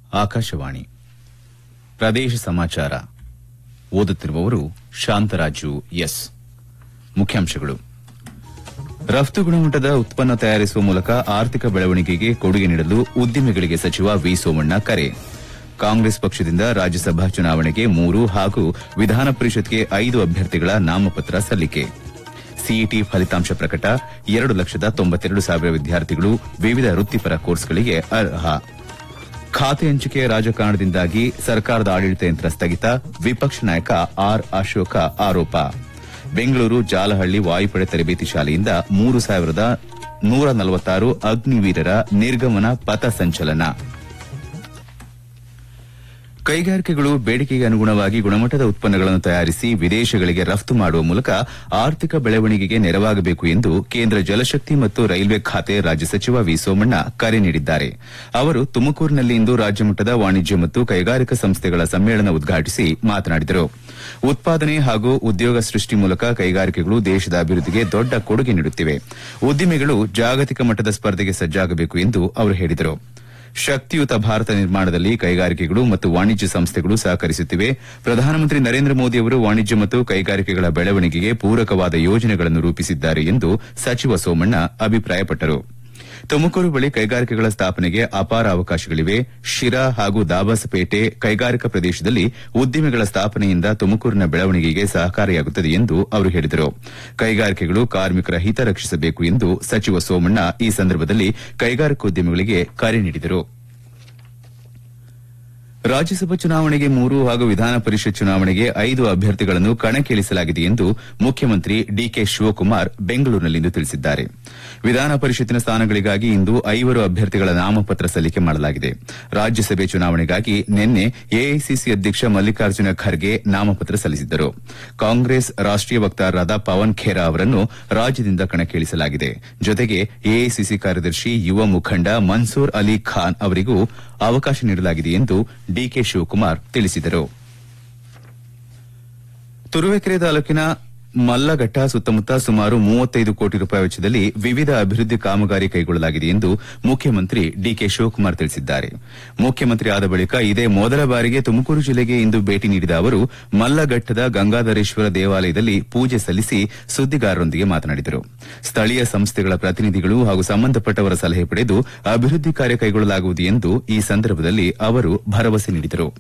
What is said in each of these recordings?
ಆಕಾಶವಾಣಿ ಪ್ರದೇಶ ಸಮಾಚಾರ ಓದುತ್ತಿರುವವರು ಶಾಂತರಾಜು ಎಸ್. ಮುಖ್ಯಾಂಶಗಳು: ರಫ್ತು ಗುಣಮಟ್ಟದ ಉತ್ಪನ್ನ ತಯಾರಿಸುವ ಮೂಲಕ ಆರ್ಥಿಕ ಬೆಳವಣಿಗೆಗೆ ಕೊಡುಗೆ ನೀಡಲು ಉದ್ದಿಮೆಗಳಿಗೆ ಸಚಿವ ವಿ ಸೋಮಣ್ಣ ಕರೆ. ಕಾಂಗ್ರೆಸ್ ಪಕ್ಷದಿಂದ ರಾಜ್ಯಸಭಾ ಚುನಾವಣೆಗೆ 3 ಹಾಗೂ ವಿಧಾನ ಪರಿಷತ್ಗೆ 5 ಅಭ್ಯರ್ಥಿಗಳ ನಾಮಪತ್ರ ಸಲ್ಲಿಕೆ. ಸಿಇಟಿ ಫಲಿತಾಂಶ ಪ್ರಕಟ. 2,92,000 ವಿದ್ಯಾರ್ಥಿಗಳು ವಿವಿಧ ವೃತ್ತಿಪರ ಕೋರ್ಸ್ಗಳಿಗೆ ಅರ್ಹ. ಖಾತೆ ಹಂಚಿಕೆ ರಾಜಕಾರಣದಿಂದಾಗಿ ಸರ್ಕಾರದ ಆಡಳಿತ ಯಂತ್ರ ಸ್ಥಗಿತ. ವಿಪಕ್ಷ ನಾಯಕ ಆರ್ ಅಶೋಕ ಆರೋಪ. ಬೆಂಗಳೂರು ಜಾಲಹಳ್ಳಿ ವಾಯುಪಡೆ ತರಬೇತಿ ಶಾಲೆಯಿಂದ 3,146 ಅಗ್ನಿವೀರರ ನಿರ್ಗಮನ ಪಥ ಸಂಚಲನ. ಕೈಗಾರಿಕೆಗಳು ಬೇಡಿಕೆಗೆ ಅನುಗುಣವಾಗಿ ಗುಣಮಟ್ಟದ ಉತ್ಪನ್ನಗಳನ್ನು ತಯಾರಿಸಿ ವಿದೇಶಗಳಿಗೆ ರಫ್ತು ಮಾಡುವ ಮೂಲಕ ಆರ್ಥಿಕ ಬೆಳವಣಿಗೆಗೆ ನೆರವಾಗಬೇಕು ಎಂದು ಕೇಂದ್ರ ಜಲಶಕ್ತಿ ಮತ್ತು ರೈಲ್ವೆ ಖಾತೆ ರಾಜ್ಯ ಸಚಿವ ವಿ ಸೋಮಣ್ಣ ಕರೆ ನೀಡಿದ್ದಾರೆ. ಅವರು ತುಮಕೂರಿನಲ್ಲಿಂದು ರಾಜ್ಯಮಟ್ಟದ ವಾಣಿಜ್ಯ ಮತ್ತು ಕೈಗಾರಿಕಾ ಸಂಸ್ಥೆಗಳ ಸಮ್ಮೇಳನ ಉದ್ಘಾಟಿಸಿ ಮಾತನಾಡಿದರು. ಉತ್ಪಾದನೆ ಹಾಗೂ ಉದ್ಯೋಗ ಸೃಷ್ಟಿ ಮೂಲಕ ಕೈಗಾರಿಕೆಗಳು ದೇಶದ ಅಭಿವೃದ್ಧಿಗೆ ದೊಡ್ಡ ಕೊಡುಗೆ ನೀಡುತ್ತಿವೆ. ಉದ್ದಿಮೆಗಳು ಜಾಗತಿಕ ಮಟ್ಟದ ಸ್ಪರ್ಧೆಗೆ ಸಜ್ಜಾಗಬೇಕು ಎಂದು ಅವರು ಹೇಳಿದರು. ಶಕ್ತಿಯುತ ಭಾರತ ನಿರ್ಮಾಣದಲ್ಲಿ ಕೈಗಾರಿಕೆಗಳು ಮತ್ತು ವಾಣಿಜ್ಯ ಸಂಸ್ಥೆಗಳು ಸಹಕರಿಸುತ್ತಿವೆ. ಪ್ರಧಾನಮಂತ್ರಿ ನರೇಂದ್ರ ಮೋದಿ ಅವರು ವಾಣಿಜ್ಯ ಮತ್ತು ಕೈಗಾರಿಕೆಗಳ ಬೆಳವಣಿಗೆಗೆ ಪೂರಕವಾದ ಯೋಜನೆಗಳನ್ನು ರೂಪಿಸಿದ್ದಾರೆ ಎಂದು ಸಚಿವ ಸೋಮಣ್ಣ ಅಭಿಪ್ರಾಯಪಟ್ಟರು. ತುಮಕೂರು ಬಳಿ ಕೈಗಾರಿಕೆಗಳ ಸ್ಥಾಪನೆಗೆ ಅಪಾರ ಅವಕಾಶಗಳಿವೆ. ಶಿರಾ ಹಾಗೂ ದಾಬಾಸಪೇಟೆ ಕೈಗಾರಿಕಾ ಪ್ರದೇಶದಲ್ಲಿ ಉದ್ದಿಮೆಗಳ ಸ್ಥಾಪನೆಯಿಂದ ತುಮಕೂರಿನ ಬೆಳವಣಿಗೆಗೆ ಸಹಕಾರಿಯಾಗುತ್ತದೆ ಎಂದು ಅವರು ಹೇಳಿದರು. ಕೈಗಾರಿಕೆಗಳು ಕಾರ್ಮಿಕರ ಹಿತ ರಕ್ಷಿಸಬೇಕು ಎಂದು ಸಚಿವ ಸೋಮಣ್ಣ ಈ ಸಂದರ್ಭದಲ್ಲಿ ಕೈಗಾರಿಕೋದ್ಯಮಿಗಳಿಗೆ ಕರೆ ನೀಡಿದರು. ರಾಜ್ಯಸಭಾ ಚುನಾವಣೆಗೆ 3 ಹಾಗೂ ವಿಧಾನ ಪರಿಷತ್ ಚುನಾವಣೆಗೆ 5 ಅಭ್ಯರ್ಥಿಗಳನ್ನು ಕಣಕ್ಕಿಳಿಸಲಾಗಿದೆ ಎಂದು ಮುಖ್ಯಮಂತ್ರಿ ಡಿಕೆ ಶಿವಕುಮಾರ್ ಬೆಂಗಳೂರಿನಲ್ಲಿಂದು ತಿಳಿಸಿದ್ದಾರೆ. ವಿಧಾನ ಪರಿಷತ್ತಿನ ಸ್ಥಾನಗಳಿಗಾಗಿ ಇಂದು 5 ಅಭ್ಯರ್ಥಿಗಳ ನಾಮಪತ್ರ ಸಲ್ಲಿಕೆ ಮಾಡಲಾಗಿದೆ. ರಾಜ್ಯಸಭೆ ಚುನಾವಣೆಗಾಗಿ ನಿನ್ನೆ ಎಐಸಿಸಿ ಅಧ್ಯಕ್ಷ ಮಲ್ಲಿಕಾರ್ಜುನ ಖರ್ಗೆ ನಾಮಪತ್ರ ಸಲ್ಲಿಸಿದ್ದರು. ಕಾಂಗ್ರೆಸ್ ರಾಷ್ಟೀಯ ವಕ್ತಾರರಾದ ಪವನ್ ಖೇರಾ ಅವರನ್ನು ರಾಜ್ಯದಿಂದ ಕಣಕ್ಕಿಳಿಸಲಾಗಿದೆ. ಜೊತೆಗೆ ಎಐಸಿಸಿ ಕಾರ್ಯದರ್ಶಿ ಯುವ ಮುಖಂಡ ಮನ್ಸೂರ್ ಅಲಿ ಖಾನ್ ಅವರಿಗೂ ಅವಕಾಶ ನೀಡಲಾಗಿದೆ ಎಂದು ಡಿಕೆ ಶಿವಕುಮಾರ್ ತಿಳಿಸಿದರು. ತುರುವೇಕೆರೆ ತಾಲೂಕಿನ ಮಲ್ಲಘಟ್ಟ ಸುತ್ತಮುತ್ತ ಸುಮಾರು 35 ಕೋಟಿ ರೂಪಾಯಿ ವೆಚ್ಚದಲ್ಲಿ ವಿವಿಧ ಅಭಿವೃದ್ಧಿ ಕಾಮಗಾರಿ ಕೈಗೊಳ್ಳಲಾಗಿದೆ ಎಂದು ಮುಖ್ಯಮಂತ್ರಿ ಡಿಕೆ ಶಿವಕುಮಾರ್ ತಿಳಿಸಿದ್ದಾರೆ. ಮುಖ್ಯಮಂತ್ರಿ ಆದ ಬಳಿಕ ಇದೇ ಮೊದಲ ಬಾರಿಗೆ ತುಮಕೂರು ಜಿಲ್ಲೆಗೆ ಇಂದು ಭೇಟಿ ನೀಡಿದ ಅವರು ಮಲ್ಲಘಟ್ಟದ ಗಂಗಾಧರೇಶ್ವರ ದೇವಾಲಯದಲ್ಲಿ ಪೂಜೆ ಸಲ್ಲಿಸಿ ಸುದ್ದಿಗಾರರೊಂದಿಗೆ ಮಾತನಾಡಿದರು. ಸ್ಥಳೀಯ ಸಂಸ್ಥೆಗಳ ಪ್ರತಿನಿಧಿಗಳು ಹಾಗೂ ಸಂಬಂಧಪಟ್ಟವರ ಸಲಹೆ ಪಡೆದು ಅಭಿವೃದ್ಧಿ ಕಾರ್ಯ ಕೈಗೊಳ್ಳಲಾಗುವುದು ಎಂದು ಈ ಸಂದರ್ಭದಲ್ಲಿ ಅವರು ಭರವಸೆ ನೀಡಿದರು.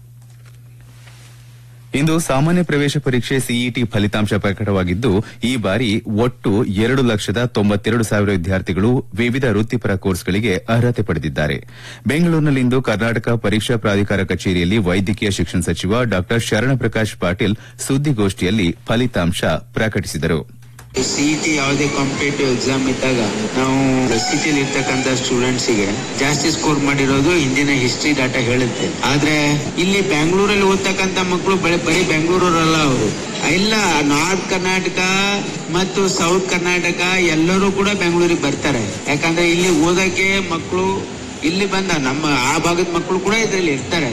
ಇಂದು ಸಾಮಾನ್ಯ ಪ್ರವೇಶ ಪರೀಕ್ಷೆ ಸಿಇಟಿ ಫಲಿತಾಂಶ ಪ್ರಕಟವಾಗಿದ್ದು, ಈ ಬಾರಿ ಒಟ್ಟು 2,92,000 ವಿದ್ಯಾರ್ಥಿಗಳು ವಿವಿಧ ವೃತ್ತಿಪರ ಕೋರ್ಸ್ಗಳಿಗೆ ಅರ್ಹತೆ ಪಡೆದಿದ್ದಾರೆ. ಬೆಂಗಳೂರಿನಲ್ಲಿಂದು ಕರ್ನಾಟಕ ಪರೀಕ್ಷಾ ಪ್ರಾಧಿಕಾರ ಕಚೇರಿಯಲ್ಲಿ ವೈದ್ಯಕೀಯ ಶಿಕ್ಷಣ ಸಚಿವ ಡಾ ಶರಣಪ್ರಕಾಶ್ ಪಾಟೀಲ್ ಸುದ್ದಿಗೋಷ್ಠಿಯಲ್ಲಿ ಫಲಿತಾಂಶ ಪ್ರಕಟಿಸಿದರು. ಸಿಇಟಿ ಯಾವುದೇ ಕಾಂಪಿಟೇಟಿವ್ ಎಕ್ಸಾಮ್ ಇದ್ದಾಗ ನಾವು ಸಿಟಿಲಿ ಇರ್ತಕ್ಕಂಥ ಸ್ಟೂಡೆಂಟ್ಸ್ಗೆ ಜಾಸ್ತಿ ಸ್ಕೋರ್ ಮಾಡಿರೋದು ಹಿಂದಿನ ಹಿಸ್ಟ್ರಿ ಡಾಟಾ ಹೇಳುತ್ತೆ. ಆದ್ರೆ ಇಲ್ಲಿ ಬೆಂಗಳೂರಲ್ಲಿ ಓದ್ತಕ್ಕಂಥ ಮಕ್ಕಳು ಬರೀ ಬೆಂಗಳೂರಲ್ಲ, ಅವರು ಎಲ್ಲ ನಾರ್ತ್ ಕರ್ನಾಟಕ ಮತ್ತು ಸೌತ್ ಕರ್ನಾಟಕ ಎಲ್ಲರೂ ಕೂಡ ಬೆಂಗಳೂರಿಗೆ ಬರ್ತಾರೆ. ಯಾಕಂದ್ರೆ ಇಲ್ಲಿ ಓದಕ್ಕೆ ಮಕ್ಕಳು ಇಲ್ಲಿ ಬಂದ ನಮ್ಮ ಆ ಭಾಗದ ಮಕ್ಕಳು ಕೂಡ ಇದರಲ್ಲಿ ಇರ್ತಾರೆ.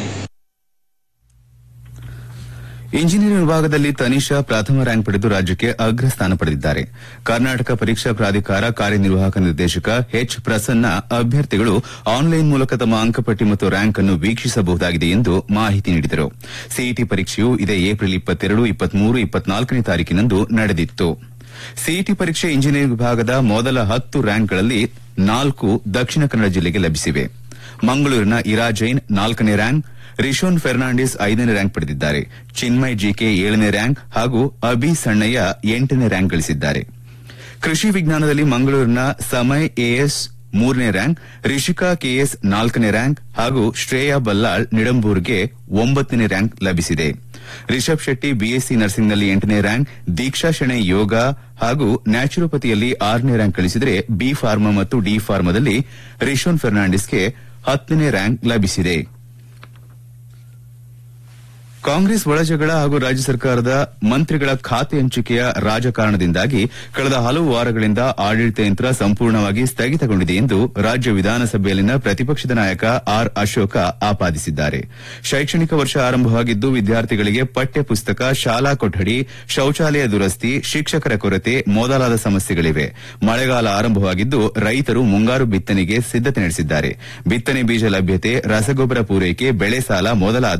ಇಂಜಿನಿಯರಿಂಗ್ ವಿಭಾಗದಲ್ಲಿ ತನಿಷಾ ಪ್ರಥಮ ರ್ಯಾಂಕ್ ಪಡೆದು ರಾಜ್ಯಕ್ಕೆ ಅಗ್ರ ಸ್ಥಾನ ಪಡೆದಿದ್ದಾರೆ. ಕರ್ನಾಟಕ ಪರೀಕ್ಷಾ ಪ್ರಾಧಿಕಾರ ಕಾರ್ಯನಿರ್ವಾಹಕ ನಿರ್ದೇಶಕ ಎಚ್ ಪ್ರಸನ್ನ ಅಭ್ಯರ್ಥಿಗಳು ಆನ್ಲೈನ್ ಮೂಲಕ ತಮ್ಮ ಅಂಕಪಟ್ಟಿ ಮತ್ತು ರ್ಯಾಂಕ್ ಅನ್ನು ವೀಕ್ಷಿಸಬಹುದಾಗಿದೆ ಎಂದು ಮಾಹಿತಿ ನೀಡಿದರು. ಸಿಇಟಿ ಪರೀಕ್ಷೆಯು ಇದೇ ಏಪ್ರಿಲ್ 22, 23, 24ನೇ ತಾರೀಕಿನಂದು ನಡೆದಿತ್ತು. ಸಿಇಟಿ ಪರೀಕ್ಷೆ ಇಂಜಿನಿಯರಿಂಗ್ ವಿಭಾಗದ ಮೊದಲ 10 ರ್ಯಾಂಕ್ಗಳಲ್ಲಿ 4 ದಕ್ಷಿಣ ಕನ್ನಡ ಜಿಲ್ಲೆಗೆ ಲಭಿಸಿವೆ. ಮಂಗಳೂರಿನ ಇರಾ ಜೈನ್ 4ನೇ ರ್ಯಾಂಕ್, ರಿಶೋನ್ ಫೆರ್ನಾಂಡಿಸ್ 5ನೇ ರ್ಯಾಂಕ್ ಪಡೆದಿದ್ದಾರೆ. ಚಿನ್ಮಯ್ ಜಿಕೆ 7ನೇ ರ್ಯಾಂಕ್ ಹಾಗೂ ಅಭಿ ಸಣ್ಣಯ್ಯ 8ನೇ ರ್ಯಾಂಕ್ ಗಳಿಸಿದ್ದಾರೆ. ಕೃಷಿ ವಿಜ್ಞಾನದಲ್ಲಿ ಮಂಗಳೂರಿನ ಸಮಯ್ ಎಎಸ್ 3ನೇ ರ್ಯಾಂಕ್, ರಿಷಿಕಾ ಕೆಎಸ್ 4ನೇ ರ್ಯಾಂಕ್ ಹಾಗೂ ಶ್ರೇಯಾ ಬಲ್ಲಾಳ್ ನಿಡಂಬೂರ್ಗೆ 9ನೇ ರ್ಯಾಂಕ್ ಲಭಿಸಿದೆ. ರಿಷಬ್ ಶೆಟ್ಟಿ ಬಿಎಸ್ಸಿ ನರ್ಸಿಂಗ್ನಲ್ಲಿ 8ನೇ ರ್ಯಾಂಕ್, ದೀಕ್ಷಾ ಶೆಣೈ ಯೋಗ ಹಾಗೂ ನ್ಯಾಚುರೋಪತಿಯಲ್ಲಿ 6ನೇ ರ್ಯಾಂಕ್ ಗಳಿಸಿದರೆ ಬಿ ಫಾರ್ಮಾ ಮತ್ತು ಡಿ ಫಾರ್ಮಾದಲ್ಲಿ ರಿಶೋನ್ ಫೆರ್ನಾಂಡಿಸ್ಗೆ 10ನೇ ರ್ಯಾಂಕ್ ಲಭಿಸಿದೆ. ಕಾಂಗ್ರೆಸ್ ಒಳಜಗಳ ಹಾಗೂ ರಾಜ್ಯ ಸರ್ಕಾರದ ಮಂತ್ರಿಗಳ ಖಾತೆ ಹಂಚಿಕೆಯ ರಾಜಕಾರಣದಿಂದಾಗಿ ಕಳೆದ ಹಲವು ವಾರಗಳಿಂದ ಆಡಳಿತ ಯಂತ್ರ ಸಂಪೂರ್ಣವಾಗಿ ಸ್ಥಗಿತಗೊಂಡಿದೆ ಎಂದು ರಾಜ್ಯ ವಿಧಾನಸಭೆಯಲ್ಲಿನ ಪ್ರತಿಪಕ್ಷದ ನಾಯಕ ಆರ್ ಅಶೋಕ ಆಪಾದಿಸಿದ್ದಾರೆ. ಶೈಕ್ಷಣಿಕ ವರ್ಷ ಆರಂಭವಾಗಿದ್ದು ವಿದ್ಯಾರ್ಥಿಗಳಿಗೆ ಪಠ್ಯ ಪುಸ್ತಕ, ಶಾಲಾ ಕೊಠಡಿ, ಶೌಚಾಲಯ ದುರಸ್ತಿ, ಶಿಕ್ಷಕರ ಕೊರತೆ ಮೊದಲಾದ ಸಮಸ್ಯೆಗಳಿವೆ. ಮಳೆಗಾಲ ಆರಂಭವಾಗಿದ್ದು ರೈತರು ಮುಂಗಾರು ಬಿತ್ತನೆಗೆ ಸಿದ್ದತೆ ನಡೆಸಿದ್ದಾರೆ. ಬಿತ್ತನೆ ಬೀಜ ಲಭ್ಯತೆ, ರಸಗೊಬ್ಬರ ಪೂರೈಕೆ, ಬೆಳೆ ಸಾಲ ಮೊದಲಾದ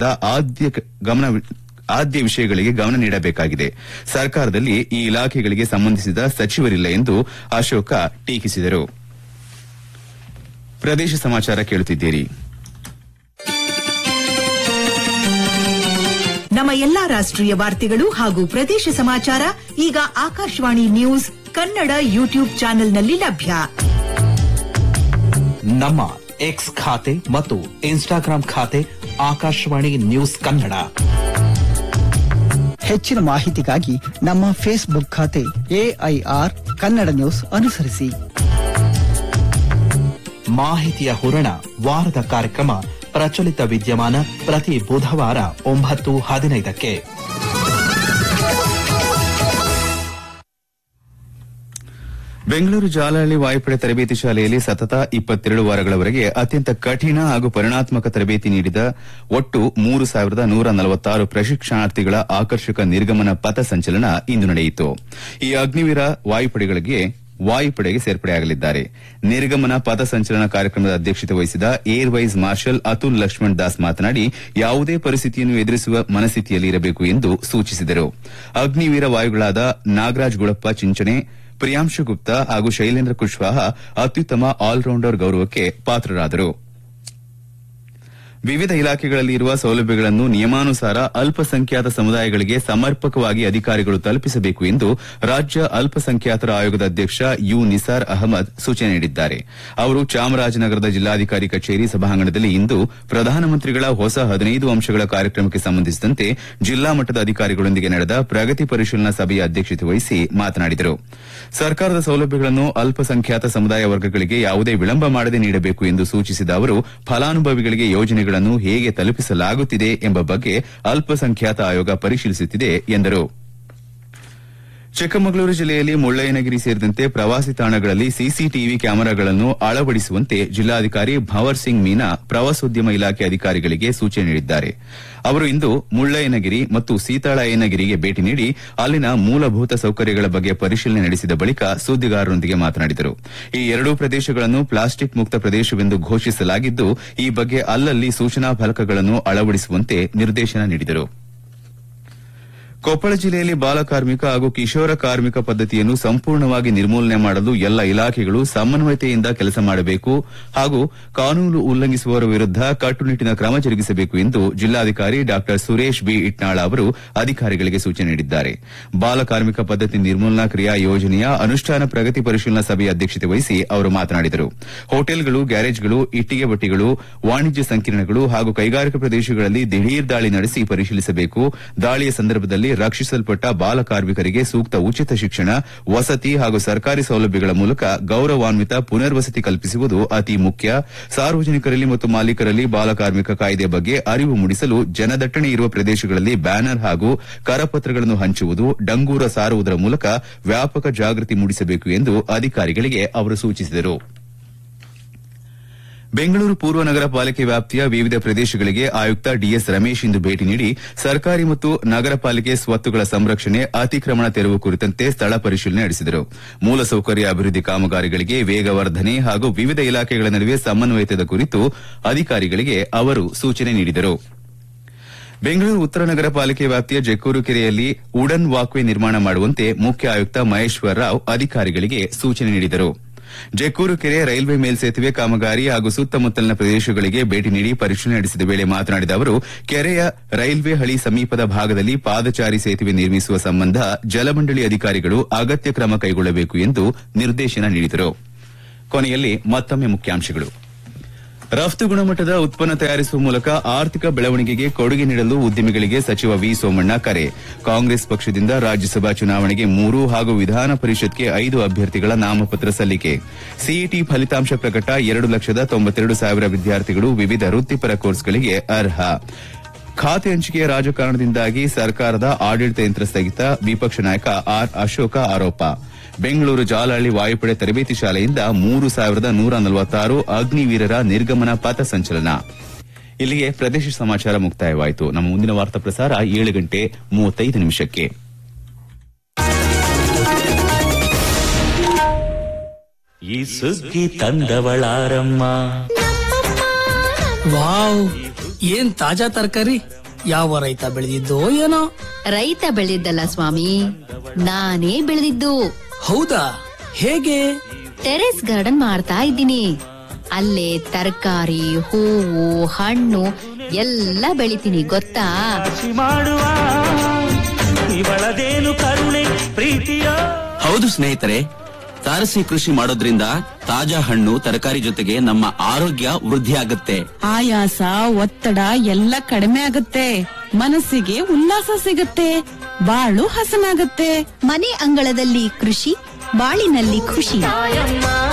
ಆದ್ಯ ವಿಷಯಗಳಿಗೆ ಗಮನ ನೀಡಬೇಕಾಗಿದೆ. ಸರ್ಕಾರದಲ್ಲಿ ಈ ಇಲಾಖೆಗಳಿಗೆ ಸಂಬಂಧಿಸಿದ ಸಚಿವರಿಲ್ಲ ಎಂದು ಅಶೋಕ ಟೀಕಿಸಿದರು. ಪ್ರದೇಶ ಸಮಾಚಾರ ಕೇಳುತ್ತಿದ್ದೀರಿ. ನಮ್ಮ ಎಲ್ಲಾ ರಾಷ್ಟ್ರೀಯ ವಾರ್ತೆಗಳು ಹಾಗೂ ಪ್ರದೇಶ ಸಮಾಚಾರ ಈಗ ಆಕಾಶವಾಣಿ ನ್ಯೂಸ್ ಕನ್ನಡ ಯೂಟ್ಯೂಬ್ ಚಾನೆಲ್ನಲ್ಲಿ ಲಭ್ಯ. ನಮ್ಮ ಎಕ್ಸ್ ಖಾತೆ ಮತ್ತು ಇನ್ಸ್ಟಾಗ್ರಾಂ ಖಾತೆ ಆಕಾಶವಾಣಿ ನ್ಯೂಸ್ ಕನ್ನಡ. ಹೆಚ್ಚಿನ ಮಾಹಿತಿಗಾಗಿ ನಮ್ಮ ಫೇಸ್ಬುಕ್ ಖಾತೆ AIR ಕನ್ನಡ ನ್ಯೂಸ್ ಅನುಸರಿಸಿ. ಮಾಹಿತಿಯ ಹೂರಣ ವಾರದ ಕಾರ್ಯಕ್ರಮ ಪ್ರಚಲಿತ ವಿದ್ಯಮಾನ ಪ್ರತಿ ಬುಧವಾರ 9:15ಕ್ಕೆ. ಬೆಂಗಳೂರು ಜಾಲಹಳ್ಳಿ ವಾಯುಪಡೆ ತರಬೇತಿ ಶಾಲೆಯಲ್ಲಿ ಸತತ 22 ವಾರಗಳವರೆಗೆ ಅತ್ಯಂತ ಕಠಿಣ ಹಾಗೂ ಪರಿಣಾತ್ಮಕ ತರಬೇತಿ ನೀಡಿದ ಒಟ್ಟು 3,146 ಪ್ರಶಿಕ್ಷಣಾರ್ಥಿಗಳ ಆಕರ್ಷಕ ನಿರ್ಗಮನ ಪಥ ಸಂಚಲನ ಇಂದು ನಡೆಯಿತು. ಈ ಅಗ್ನಿವೀರ ವಾಯುಪಡೆಗೆ ಸೇರ್ಪಡೆಯಾಗಲಿದ್ದಾರೆ. ನಿರ್ಗಮನ ಪಥ ಸಂಚಲನ ಕಾರ್ಯಕ್ರಮದ ಅಧ್ಯಕ್ಷತೆ ವಹಿಸಿದ year wise marshal Atul Lakshman Das ಮಾತನಾಡಿ, ಯಾವುದೇ ಪರಿಸ್ಥಿತಿಯನ್ನು ಎದುರಿಸುವ ಮನಸ್ಥಿತಿಯಲ್ಲಿ ಇರಬೇಕು ಎಂದು ಸೂಚಿಸಿದರು. ಅಗ್ನಿವೀರ ವಾಯುಗಳಾದ ನಾಗರಾಜ್ ಗುಳಪ್ಪ ಚಿಂಚಣೆ, ಪ್ರಿಯಾಂಶು ಗುಪ್ತಾ ಹಾಗೂ ಶೈಲೇಂದ್ರ ಕುಶ್ವಾಹ ಅತ್ಯುತ್ತಮ ಆಲ್ರೌಂಡರ್ ಗೌರವಕ್ಕೆ ಪಾತ್ರರಾದರು. ವಿವಿಧ ಇಲಾಖೆಗಳಲ್ಲಿ ಇರುವ ಸೌಲಭ್ಯಗಳನ್ನು ನಿಯಮಾನುಸಾರ ಅಲ್ಪಸಂಖ್ಯಾತ ಸಮುದಾಯಗಳಿಗೆ ಸಮರ್ಪಕವಾಗಿ ಅಧಿಕಾರಿಗಳು ತಲುಪಿಸಬೇಕು ಎಂದು ರಾಜ್ಯ ಅಲ್ಪಸಂಖ್ಯಾತರ ಆಯೋಗದ ಅಧ್ಯಕ್ಷ ಯು ನಿಸಾರ್ ಅಹಮದ್ ಸೂಚನೆ ನೀಡಿದ್ದಾರೆ. ಅವರು ಚಾಮರಾಜನಗರದ ಜಿಲ್ಲಾಧಿಕಾರಿ ಕಚೇರಿ ಸಭಾಂಗಣದಲ್ಲಿ ಇಂದು ಪ್ರಧಾನಮಂತ್ರಿಗಳ ಹೊಸ 15 ಅಂಶಗಳ ಕಾರ್ಯಕ್ರಮಕ್ಕೆ ಸಂಬಂಧಿಸಿದಂತೆ ಜಿಲ್ಲಾ ಮಟ್ಟದ ಅಧಿಕಾರಿಗಳೊಂದಿಗೆ ನಡೆದ ಪ್ರಗತಿ ಪರಿಶೀಲನಾ ಸಭೆಯ ಅಧ್ಯಕ್ಷತೆ ವಹಿಸಿ ಮಾತನಾಡಿದರು. ಸರ್ಕಾರದ ಸೌಲಭ್ಯಗಳನ್ನು ಅಲ್ಪಸಂಖ್ಯಾತ ಸಮುದಾಯ ವರ್ಗಗಳಿಗೆ ಯಾವುದೇ ವಿಳಂಬ ಮಾಡದೆ ನೀಡಬೇಕು ಎಂದು ಸೂಚಿಸಿದ ಅವರು, ಫಲಾನುಭವಿಗಳಿಗೆ ಯೋಜನೆಗಳನ್ನು ಹೇಗೆ ತಲುಪಿಸಲಾಗುತ್ತಿದೆ ಎಂಬ ಬಗ್ಗೆ ಅಲ್ಪಸಂಖ್ಯಾತ ಆಯೋಗ ಪರಿಶೀಲಿಸುತ್ತಿದೆ ಎಂದರು. ಚಿಕ್ಕಮಗಳೂರು ಜಿಲ್ಲೆಯಲ್ಲಿ ಮುಳ್ಳಯ್ಯನಗಿರಿ ಸೇರಿದಂತೆ ಪ್ರವಾಸಿ ತಾಣಗಳಲ್ಲಿ ಸಿಸಿಟಿವಿ ಕ್ಯಾಮೆರಾಗಳನ್ನು ಅಳವಡಿಸುವಂತೆ ಜಿಲ್ಲಾಧಿಕಾರಿ ಭವರ್ ಸಿಂಗ್ ಮೀನಾ ಪ್ರವಾಸೋದ್ಯಮ ಇಲಾಖೆ ಅಧಿಕಾರಿಗಳಿಗೆ ಸೂಚನೆ ನೀಡಿದ್ದಾರೆ. ಅವರು ಇಂದು ಮುಳ್ಳಯ್ಯನಗಿರಿ ಮತ್ತು ಸೀತಾಳಯ್ಯನಗಿರಿಗೆ ಭೇಟಿ ನೀಡಿ ಅಲ್ಲಿನ ಮೂಲಭೂತ ಸೌಕರ್ಯಗಳ ಬಗ್ಗೆ ಪರಿಶೀಲನೆ ನಡೆಸಿದ ಬಳಿಕ ಸುದ್ದಿಗಾರರೊಂದಿಗೆ ಮಾತನಾಡಿದರು. ಈ ಎರಡೂ ಪ್ರದೇಶಗಳನ್ನು ಪ್ಲಾಸ್ಟಿಕ್ ಮುಕ್ತ ಪ್ರದೇಶವೆಂದು ಘೋಷಿಸಲಾಗಿದ್ದು, ಈ ಬಗ್ಗೆ ಅಲ್ಲಲ್ಲಿ ಸೂಚನಾ ಫಲಕಗಳನ್ನು ಅಳವಡಿಸುವಂತೆ ನಿರ್ದೇಶನ ನೀಡಿದರು. ಕೊಪ್ಪಳ ಜಿಲ್ಲೆಯಲ್ಲಿ ಬಾಲಕಾರ್ಮಿಕ ಹಾಗೂ ಕಿಶೋರ ಕಾರ್ಮಿಕ ಪದ್ದತಿಯನ್ನು ಸಂಪೂರ್ಣವಾಗಿ ನಿರ್ಮೂಲನೆ ಮಾಡಲು ಎಲ್ಲ ಇಲಾಖೆಗಳು ಸಮನ್ವಯತೆಯಿಂದ ಕೆಲಸ ಮಾಡಬೇಕು ಹಾಗೂ ಕಾನೂನು ಉಲ್ಲಂಘಿಸುವವರ ವಿರುದ್ಧ ಕಟ್ಟುನಿಟ್ಟಿನ ಕ್ರಮ ಜರುಗಿಸಬೇಕು ಎಂದು ಜಿಲ್ಲಾಧಿಕಾರಿ ಡಾ ಸುರೇಶ್ ಬಿ ಇಟ್ನಾಳ ಅವರು ಅಧಿಕಾರಿಗಳಿಗೆ ಸೂಚನೆ ನೀಡಿದ್ದಾರೆ. ಬಾಲಕಾರ್ಮಿಕ ಪದ್ದತಿ ನಿರ್ಮೂಲನಾ ಕ್ರಿಯಾ ಯೋಜನೆಯ ಅನುಷ್ಠಾನ ಪ್ರಗತಿ ಪರಿಶೀಲನಾ ಸಭೆಯ ಅಧ್ಯಕ್ಷತೆ ವಹಿಸಿ ಅವರು ಮಾತನಾಡಿದರು. ಹೋಟೆಲ್ಗಳು, ಗ್ಯಾರೇಜ್ಗಳು, ಇಟ್ಟಿಗೆ ಭಟ್ಟಿಗಳು, ವಾಣಿಜ್ಯ ಸಂಕೀರ್ಣಗಳು ಹಾಗೂ ಕೈಗಾರಿಕಾ ಪ್ರದೇಶಗಳಲ್ಲಿ ದಿಢೀರ್ ದಾಳಿ ನಡೆಸಿ ಪರಿಶೀಲಿಸಬೇಕು. ದಾಳಿಯ ಸಂದರ್ಭದಲ್ಲಿ ರಕ್ಷಿಸಲ್ಪಟ್ಟ ಬಾಲಕಾರ್ಮಿಕರಿಗೆ ಸೂಕ್ತ ಉಚಿತ ಶಿಕ್ಷಣ, ವಸತಿ ಹಾಗೂ ಸರ್ಕಾರಿ ಸೌಲಭ್ಯಗಳ ಮೂಲಕ ಗೌರವಾನ್ವಿತ ಪುನರ್ವಸತಿ ಕಲ್ಪಿಸುವುದು ಅತಿ ಮುಖ್ಯ. ಸಾರ್ವಜನಿಕರಲ್ಲಿ ಮತ್ತು ಮಾಲೀಕರಲ್ಲಿ ಬಾಲಕಾರ್ಮಿಕ ಕಾಯ್ದೆ ಬಗ್ಗೆ ಅರಿವು ಮೂಡಿಸಲು ಜನದಟ್ಟಣೆ ಇರುವ ಪ್ರದೇಶಗಳಲ್ಲಿ ಬ್ಯಾನರ್ ಹಾಗೂ ಕರಪತ್ರಗಳನ್ನು ಹಂಚುವುದು, ಡಂಗೂರ ಸಾರುವುದರ ಮೂಲಕ ವ್ಯಾಪಕ ಜಾಗೃತಿ ಮೂಡಿಸಬೇಕು ಎಂದು ಅಧಿಕಾರಿಗಳಿಗೆ ಅವರು ಸೂಚಿಸಿದರು. ಬೆಂಗಳೂರು ಪೂರ್ವ ನಗರ ಪಾಲಿಕೆ ವ್ಯಾಪ್ತಿಯ ವಿವಿಧ ಪ್ರದೇಶಗಳಿಗೆ ಆಯುಕ್ತ ಡಿಎಸ್ ರಮೇಶ್ ಇಂದು ಭೇಟಿ ನೀಡಿ ಸರ್ಕಾರಿ ಮತ್ತು ನಗರ ಪಾಲಿಕೆ ಸ್ವತ್ತುಗಳ ಸಂರಕ್ಷಣೆ, ಅತಿಕ್ರಮಣ ತೆರವು ಕುರಿತಂತೆ ಸ್ಥಳ ಪರಿಶೀಲನೆ ನಡೆಸಿದರು. ಮೂಲಸೌಕರ್ಯ ಅಭಿವೃದ್ಧಿ ಕಾಮಗಾರಿಗಳಿಗೆ ವೇಗವರ್ಧನೆ ಹಾಗೂ ವಿವಿಧ ಇಲಾಖೆಗಳ ನಡುವೆ ಸಮನ್ವಯತೆಯ ಕುರಿತು ಅಧಿಕಾರಿಗಳಿಗೆ ಅವರು ಸೂಚನೆ ನೀಡಿದರು. ಬೆಂಗಳೂರು ಉತ್ತರ ನಗರ ಪಾಲಿಕೆ ವ್ಯಾಪ್ತಿಯ ಜಕ್ಕೂರು ಕೆರೆಯಲ್ಲಿ ವುಡನ್ ವಾಕ್ವೇ ನಿರ್ಮಾಣ ಮಾಡುವಂತೆ ಮುಖ್ಯ ಆಯುಕ್ತ ಮಹೇಶ್ವರ ರಾವ್ ಅಧಿಕಾರಿಗಳಿಗೆ ಸೂಚನೆ ನೀಡಿದರು. ಜಕ್ಕೂರು ಕೆರೆ, ರೈಲ್ವೆ ಮೇಲ್ಸೇತುವೆ ಕಾಮಗಾರಿ ಹಾಗೂ ಸುತ್ತಮುತ್ತಲಿನ ಪ್ರದೇಶಗಳಿಗೆ ಭೇಟಿ ನೀಡಿ ಪರಿಶೀಲನೆ ನಡೆಸಿದ ವೇಳೆ ಮಾತನಾಡಿದ ಅವರು, ಕೆರೆಯ ರೈಲ್ವೆ ಹಳಿ ಸಮೀಪದ ಭಾಗದಲ್ಲಿ ಪಾದಚಾರಿ ಸೇತುವೆ ನಿರ್ಮಿಸುವ ಸಂಬಂಧ ಜಲಮಂಡಳಿ ಅಧಿಕಾರಿಗಳು ಅಗತ್ಯ ಕ್ರಮ ಕೈಗೊಳ್ಳಬೇಕು ಎಂದು ನಿರ್ದೇಶನ ನೀಡಿದರು. ಕೊನೆಯಲ್ಲಿ ಮತ್ತೊಮ್ಮೆ ಮುಖ್ಯಾಂಶಗಳು. ರಫ್ತು ಗುಣಮಟ್ಟದ ಉತ್ಪನ್ನ ತಯಾರಿಸುವ ಮೂಲಕ ಆರ್ಥಿಕ ಬೆಳವಣಿಗೆಗೆ ಕೊಡುಗೆ ನೀಡಲು ಉದ್ಯಮಿಗಳಿಗೆ ಸಚಿವ ವಿ ಸೋಮಣ್ಣ ಕರೆ. ಕಾಂಗ್ರೆಸ್ ಪಕ್ಷದಿಂದ ರಾಜ್ಯಸಭಾ ಚುನಾವಣೆಗೆ 3 ಹಾಗೂ ವಿಧಾನ ಪರಿಷತ್ಗೆ 5 ಅಭ್ಯರ್ಥಿಗಳ ನಾಮಪತ್ರ ಸಲ್ಲಿಕೆ. ಸಿಇಟಿ ಫಲಿತಾಂಶ ಪ್ರಕಟ. 2,92,000 ವಿದ್ಯಾರ್ಥಿಗಳು ವಿವಿಧ ವೃತ್ತಿಪರ ಕೋರ್ಸ್ಗಳಿಗೆ ಅರ್ಹ. ಖಾತೆ ಹಂಚಿಕೆಯ ರಾಜಕಾರಣದಿಂದಾಗಿ ಸರ್ಕಾರದ ಆಡಳಿತ ಯಂತ್ರ ಸ್ಥಗಿತ ವಿಪಕ್ಷ ನಾಯಕ ಆರ್ ಅಶೋಕ ಆರೋಪ. ಬೆಂಗಳೂರು ಜಾಲಹಳ್ಳಿ ವಾಯುಪಡೆ ತರಬೇತಿ ಶಾಲೆಯಿಂದ 3,146 ಅಗ್ನಿವೀರರ ನಿರ್ಗಮನ ಪಥ ಸಂಚಲನ. ಇಲ್ಲಿಗೆ ಪ್ರದೇಶ ಸಮಾಚಾರ ಮುಕ್ತಾಯವಾಯಿತು. ನಮ್ಮ ಮುಂದಿನ ವಾರ್ತಾ ಪ್ರಸಾರ 7:35 ಈ ಸುಗ್ಗಿ ತಂದವಳಾರಮ್ಮ. ವಾವ್, ಏನ್ ತಾಜಾ ತರಕಾರಿ! ಯಾವ ರೈತ ಬೆಳೆದಿದ್ದೋ ಏನೋ. ರೈತ ಬೆಳೆದಿದ್ದಲ್ಲ ಸ್ವಾಮಿ, ನಾನೇ ಬೆಳೆದಿದ್ದು. ಹೌದಾ? ಹೇಗೆ? ಟೆರೆಸ್ ಗಾರ್ಡನ್ ಮಾಡ್ತಾ ಇದ್ದೀನಿ. ಅಲ್ಲೇ ತರಕಾರಿ, ಹೂವು, ಹಣ್ಣು ಎಲ್ಲ ಬೆಳಿತೀನಿ ಗೊತ್ತಾ. ಮಾಡುವ ಇವಳದೇನು ಕರುಣೆ ಪ್ರೀತಿಯ. ಹೌದು ಸ್ನೇಹಿತರೆ, ತಾರಸಿ ಕೃಷಿ ಮಾಡೋದ್ರಿಂದ ತಾಜಾ ಹಣ್ಣು ತರಕಾರಿ ಜೊತೆಗೆ ನಮ್ಮ ಆರೋಗ್ಯ ವೃದ್ಧಿಯಾಗುತ್ತೆ. ಆಯಾಸ, ಒತ್ತಡ ಎಲ್ಲ ಕಡಿಮೆ ಆಗುತ್ತೆ. ಮನಸ್ಸಿಗೆ ಉಲ್ಲಾಸ ಸಿಗುತ್ತೆ. ಬಾಳು ಹಸನಾಗುತ್ತೆ. ಮನೆ ಅಂಗಳದಲ್ಲಿ ಕೃಷಿ, ಬಾಳಿನಲ್ಲಿ ಖುಷಿ.